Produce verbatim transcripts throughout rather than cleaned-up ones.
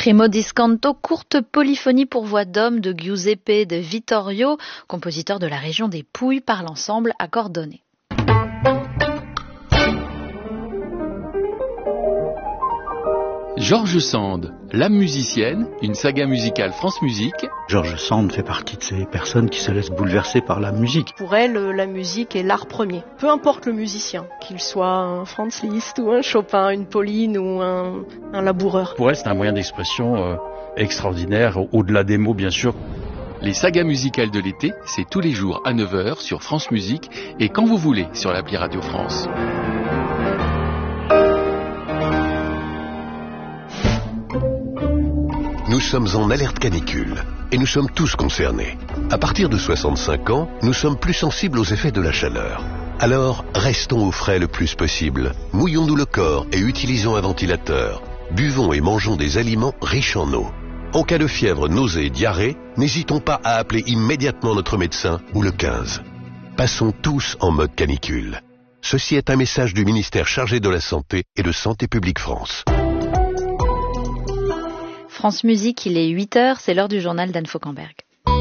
Primo Discanto, courte polyphonie pour voix d'homme de Giuseppe de Vittorio, compositeur de la région des Pouilles par l'ensemble Accordone. George Sand, l'âme musicienne, une saga musicale France Musique. George Sand fait partie de ces personnes qui se laissent bouleverser par la musique. Pour elle, la musique est l'art premier. Peu importe le musicien, qu'il soit un Franz Liszt ou un Chopin, une Pauline ou un, un laboureur. Pour elle, c'est un moyen d'expression euh, extraordinaire, au-delà des mots bien sûr. Les sagas musicales de l'été, c'est tous les jours à neuf heures sur France Musique et quand vous voulez sur l'appli Radio France. Nous sommes en alerte canicule et nous sommes tous concernés. À partir de soixante-cinq ans, nous sommes plus sensibles aux effets de la chaleur. Alors, restons au frais le plus possible. Mouillons-nous le corps et utilisons un ventilateur. Buvons et mangeons des aliments riches en eau. En cas de fièvre, nausée, diarrhée, n'hésitons pas à appeler immédiatement notre médecin ou le quinze. Passons tous en mode canicule. Ceci est un message du ministère chargé de la Santé et de Santé publique France. France Musique, il est huit heures, c'est l'heure du journal d'Anne Fauquemberg.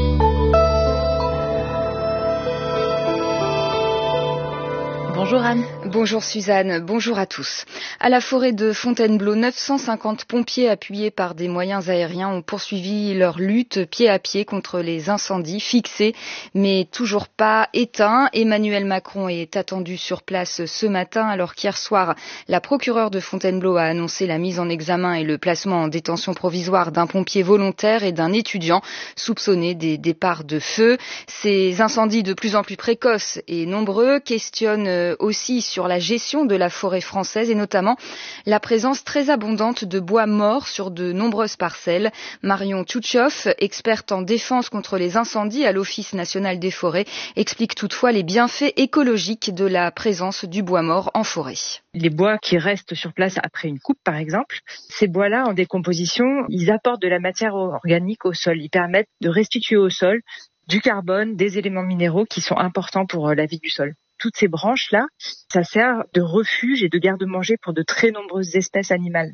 Bonjour Anne. Bonjour Suzanne, bonjour à tous. À la forêt de Fontainebleau, neuf cent cinquante pompiers appuyés par des moyens aériens ont poursuivi leur lutte pied à pied contre les incendies fixés mais toujours pas éteints. Emmanuel Macron est attendu sur place ce matin alors qu'hier soir, la procureure de Fontainebleau a annoncé la mise en examen et le placement en détention provisoire d'un pompier volontaire et d'un étudiant soupçonné des départs de feu. Ces incendies de plus en plus précoces et nombreux questionnent aussi sur la gestion de la forêt française et notamment la présence très abondante de bois morts sur de nombreuses parcelles. Marion Tchoutchoff, experte en défense contre les incendies à l'Office national des forêts, explique toutefois les bienfaits écologiques de la présence du bois mort en forêt. Les bois qui restent sur place après une coupe, par exemple, ces bois-là, en décomposition, ils apportent de la matière organique au sol. Ils permettent de restituer au sol du carbone, des éléments minéraux qui sont importants pour la vie du sol. Toutes ces branches-là, ça sert de refuge et de garde-manger pour de très nombreuses espèces animales.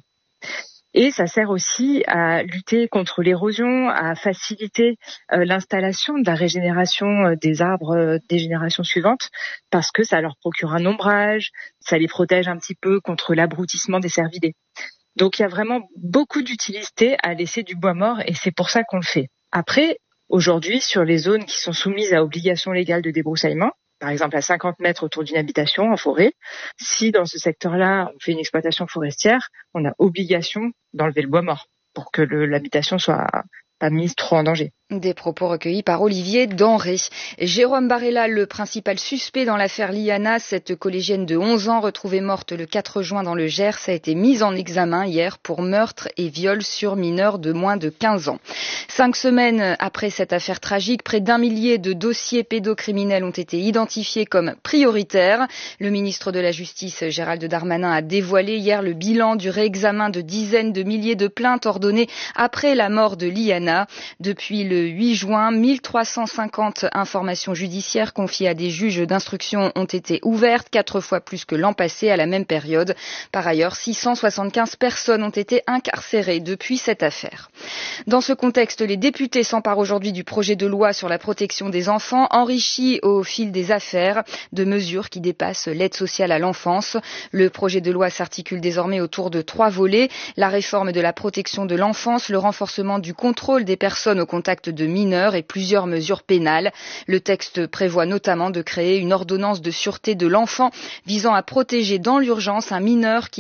Et ça sert aussi à lutter contre l'érosion, à faciliter euh, l'installation de la régénération euh, des arbres euh, des générations suivantes, parce que ça leur procure un ombrage, ça les protège un petit peu contre l'abroutissement des cervidés. Donc il y a vraiment beaucoup d'utilité à laisser du bois mort et c'est pour ça qu'on le fait. Après, aujourd'hui, sur les zones qui sont soumises à obligation légale de débroussaillement, par exemple à cinquante mètres autour d'une habitation en forêt, si dans ce secteur-là on fait une exploitation forestière, on a obligation d'enlever le bois mort pour que le, l'habitation soit pas mise trop en danger. Des propos recueillis par Olivier Denré. Jérôme Barella, le principal suspect dans l'affaire Liana, cette collégienne de onze ans retrouvée morte le quatre juin dans le Gers, a été mise en examen hier pour meurtre et viol sur mineurs de moins de quinze ans. Cinq semaines après cette affaire tragique, près d'un millier de dossiers pédocriminels ont été identifiés comme prioritaires. Le ministre de la Justice, Gérald Darmanin, a dévoilé hier le bilan du réexamen de dizaines de milliers de plaintes ordonnées après la mort de Liana. Depuis le huit juin, mille trois cent cinquante informations judiciaires confiées à des juges d'instruction ont été ouvertes, quatre fois plus que l'an passé à la même période. Par ailleurs, six cent soixante-quinze personnes ont été incarcérées depuis cette affaire. Dans ce contexte, les députés s'emparent aujourd'hui du projet de loi sur la protection des enfants, enrichi au fil des affaires de mesures qui dépassent l'aide sociale à l'enfance. Le projet de loi s'articule désormais autour de trois volets: la réforme de la protection de l'enfance, le renforcement du contrôle des personnes au contact de mineurs et plusieurs mesures pénales. Le texte prévoit notamment de créer une ordonnance de sûreté de l'enfant visant à protéger dans l'urgence un mineur qui